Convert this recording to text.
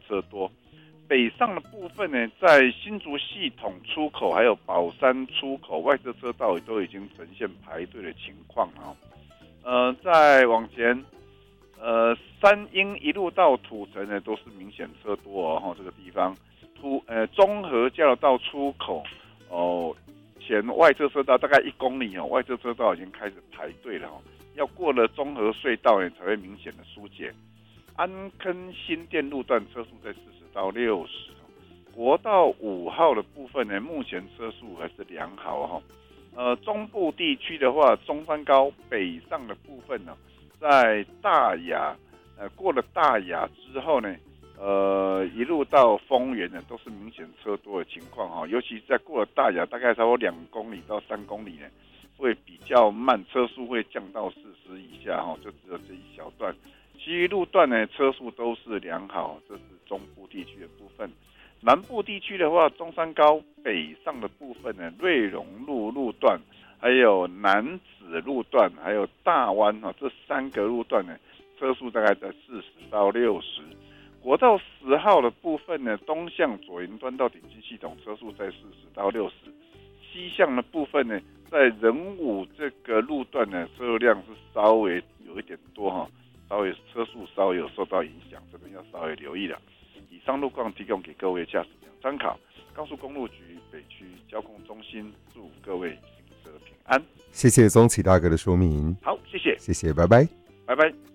车多。北上的部分呢，在新竹系统出口还有宝山出口外侧车道都已经呈现排队的情况再往前，三鹰一路到土城呢，都是明显车多这个地方，中和交流道出口前外侧车道大概1公里外侧车道已经开始排队了要过了中和隧道呢才会明显的疏解。安坑新店路段车速在40到60，国道5号的部分呢，目前车速还是良好中部地区的话，中山高北上的部分呢，在大雅过了大雅之后呢，一路到丰原呢，都是明显车多的情况尤其在过了大雅，大概差不多2公里到3公里呢，会比较慢，车速会降到40以下就只有这一小段。其余路段呢，车速都是良好，这是中部地区的部分。南部地区的话，中山高北上的部分呢，瑞隆路段，还有楠梓路段，还有大湾这3个路段呢，车速大概在40到60。国道10号的部分呢，东向左营端到顶溪系统，车速在40到60。西向的部分呢，在仁武这个路段呢，车流量是稍微有一点多稍微车速稍微有受到影响，这边要稍微留意了。以上路况提供给各位驾驶者参考。高速公路局北区交控中心祝各位行车平安。 谢谢宗启大哥的说明。 好，谢谢， 谢谢，拜拜， 拜拜。